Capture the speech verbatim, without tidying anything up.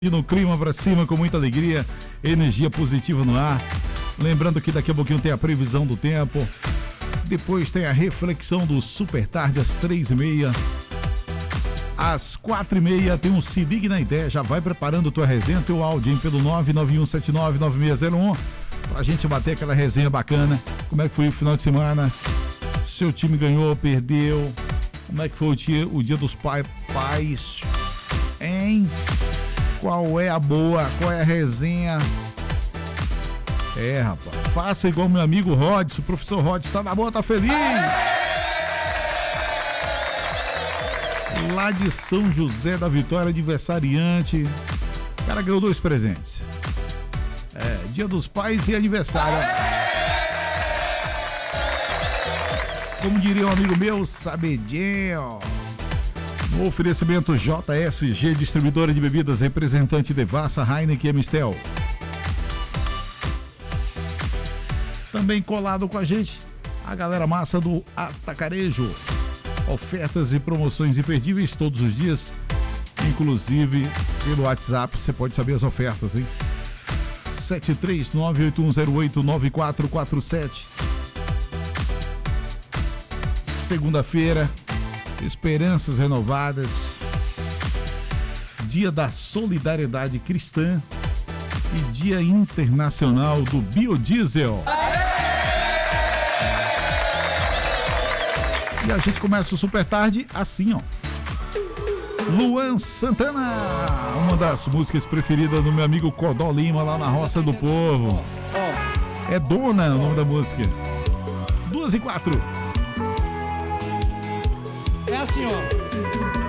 E no clima pra cima, com muita alegria, energia positiva no ar. Lembrando que daqui a pouquinho tem a previsão do tempo. Depois tem a reflexão do Super Tarde às três e meia. Às quatro e meia tem um Se Ligue na Ideia. Já vai preparando tua resenha, teu áudio, hein, pelo nove nove um sete nove nove seis zero um. Pra gente bater aquela resenha bacana. Como é que foi o final de semana? Seu time ganhou, perdeu? Como é que foi o dia, o dia dos pai, pais? Hein? Qual é a boa? Qual é a resenha? É, rapaz. Faça igual meu amigo Rods. O professor Rods tá na boa, tá feliz. Lá de São José da Vitória, aniversariante. O cara ganhou dois presentes. É, Dia dos Pais e aniversário. Como diria um amigo meu, sabedinho. No oferecimento J S G, distribuidora de bebidas, representante Devassa, Heineken e Amistel. Também colado com a gente, a galera massa do Atacarejo. Ofertas e promoções imperdíveis todos os dias, inclusive pelo WhatsApp, você pode saber as ofertas, hein? sete três nove oito um zero oito nove quatro quatro sete. Segunda-feira, esperanças renovadas, Dia da Solidariedade Cristã e Dia Internacional do Biodiesel. E a gente começa o Super Tarde assim, ó. Luan Santana, uma das músicas preferidas do meu amigo Codó Lima, lá na Roça do Povo. É Dona o nome da música. Duas e quatro. É assim, ó.